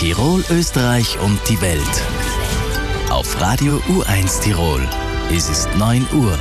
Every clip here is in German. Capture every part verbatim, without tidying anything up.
Tirol, Österreich und die Welt. Auf Radio U eins Tirol. Es ist neun Uhr.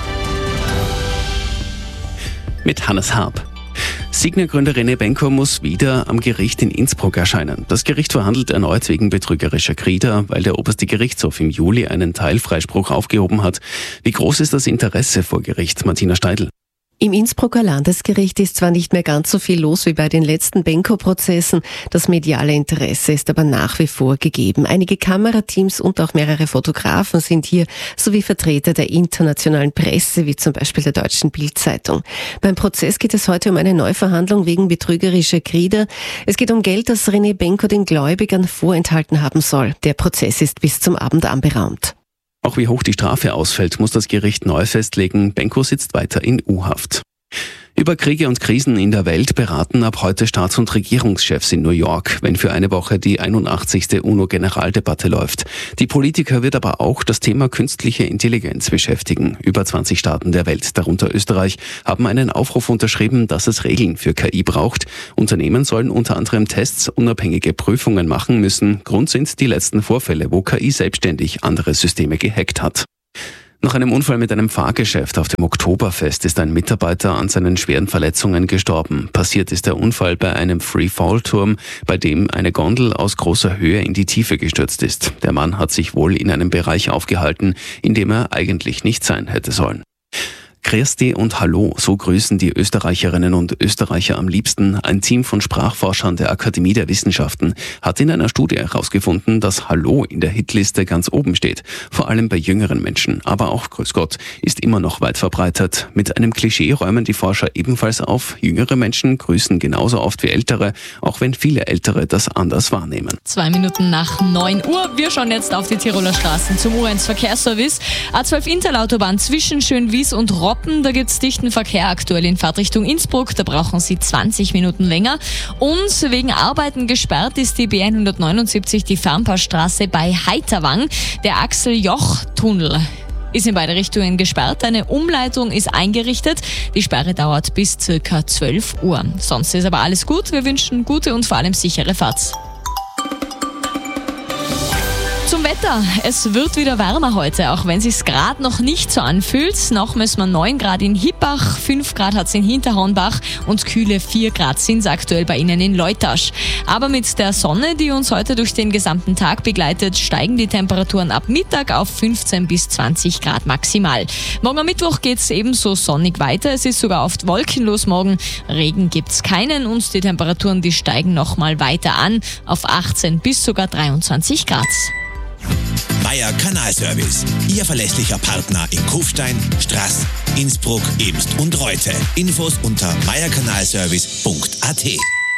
Mit Hannes Harb. Signa-Gründer René Benko muss wieder am Gericht in Innsbruck erscheinen. Das Gericht verhandelt erneut wegen betrügerischer Krieger, weil der oberste Gerichtshof im Juli einen Teilfreispruch aufgehoben hat. Wie groß ist das Interesse vor Gericht? Martina Steidl. Im Innsbrucker Landesgericht ist zwar nicht mehr ganz so viel los wie bei den letzten Benko-Prozessen, das mediale Interesse ist aber nach wie vor gegeben. Einige Kamerateams und auch mehrere Fotografen sind hier, sowie Vertreter der internationalen Presse, wie zum Beispiel der deutschen Bild-Zeitung. Beim Prozess geht es heute um eine Neuverhandlung wegen betrügerischer Krieger. Es geht um Geld, das René Benko den Gläubigern vorenthalten haben soll. Der Prozess ist bis zum Abend anberaumt. Auch wie hoch die Strafe ausfällt, muss das Gericht neu festlegen. Benko sitzt weiter in U-Haft. Über Kriege und Krisen in der Welt beraten ab heute Staats- und Regierungschefs in New York, wenn für eine Woche die einundachtzigste UNO-Generaldebatte läuft. Die Politiker wird aber auch das Thema künstliche Intelligenz beschäftigen. Über zwanzig Staaten der Welt, darunter Österreich, haben einen Aufruf unterschrieben, dass es Regeln für K I braucht. Unternehmen sollen unter anderem Tests, unabhängige Prüfungen machen müssen. Grund sind die letzten Vorfälle, wo K I selbstständig andere Systeme gehackt hat. Nach einem Unfall mit einem Fahrgeschäft auf dem Oktoberfest ist ein Mitarbeiter an seinen schweren Verletzungen gestorben. Passiert ist der Unfall bei einem Free-Fall-Turm, bei dem eine Gondel aus großer Höhe in die Tiefe gestürzt ist. Der Mann hat sich wohl in einem Bereich aufgehalten, in dem er eigentlich nicht sein hätte sollen. Christi und Hallo, so grüßen die Österreicherinnen und Österreicher am liebsten. Ein Team von Sprachforschern der Akademie der Wissenschaften hat in einer Studie herausgefunden, dass Hallo in der Hitliste ganz oben steht. Vor allem bei jüngeren Menschen, aber auch Grüß Gott ist immer noch weit verbreitet. Mit einem Klischee räumen die Forscher ebenfalls auf. Jüngere Menschen grüßen genauso oft wie ältere, auch wenn viele Ältere das anders wahrnehmen. Zwei Minuten nach neun Uhr. Wir schauen jetzt auf die Tiroler Straßen zum U eins Verkehrsservice. A zwölf Interlautobahn zwischen Schönwies und Roppen. Da gibt es dichten Verkehr aktuell in Fahrtrichtung Innsbruck. Da brauchen Sie zwanzig Minuten länger. Und wegen Arbeiten gesperrt ist die B hundertneunundsiebzig, die Fernpassstraße bei Heiterwang. Der Axel-Joch-Tunnel ist in beide Richtungen gesperrt. Eine Umleitung ist eingerichtet. Die Sperre dauert bis circa zwölf Uhr. Sonst ist aber alles gut. Wir wünschen gute und vor allem sichere Fahrt. Zum Wetter. Es wird wieder wärmer heute, auch wenn es sich gerade noch nicht so anfühlt. Noch müssen wir neun Grad in Hippach, fünf Grad hat es in Hinterhornbach und kühle vier Grad sind es aktuell bei Ihnen in Leutasch. Aber mit der Sonne, die uns heute durch den gesamten Tag begleitet, steigen die Temperaturen ab Mittag auf fünfzehn bis zwanzig Grad maximal. Morgen am Mittwoch geht es ebenso sonnig weiter. Es ist sogar oft wolkenlos morgen. Regen gibt es keinen und die Temperaturen, die steigen nochmal weiter an auf achtzehn bis sogar dreiundzwanzig Grad. Meier Kanalservice, Ihr verlässlicher Partner in Kufstein, Straß, Innsbruck, Eemst und Reute. Infos unter meier kanalservice punkt a t.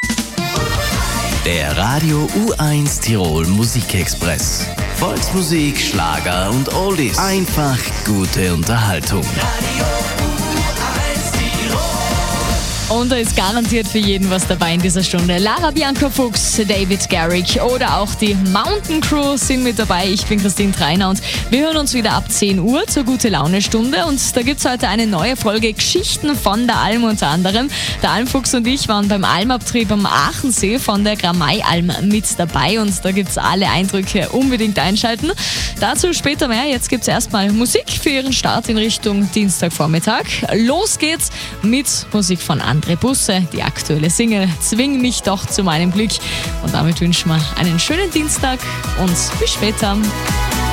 Der Radio U eins Tirol Musikexpress. Volksmusik, Schlager und Oldies. Einfach gute Unterhaltung. Radio U eins Tirol. Und da ist garantiert für jeden was dabei in dieser Stunde. Lara Bianca Fuchs, David Garrick oder auch die Mountain Crew sind mit dabei. Ich bin Christine Treiner und wir hören uns wieder ab zehn Uhr zur Gute-Laune-Stunde. Und da gibt es heute eine neue Folge Geschichten von der Alm unter anderem. Der Almfuchs und ich waren beim Almabtrieb am Aachensee von der Gramei-Alm mit dabei. Und da gibt es alle Eindrücke, unbedingt einschalten. Dazu später mehr. Jetzt gibt es erstmal Musik für Ihren Start in Richtung Dienstagvormittag. Los geht's mit Musik von André Busse, die aktuelle Single Zwing mich doch zu meinem Glück. Und damit wünschen wir einen schönen Dienstag und bis später.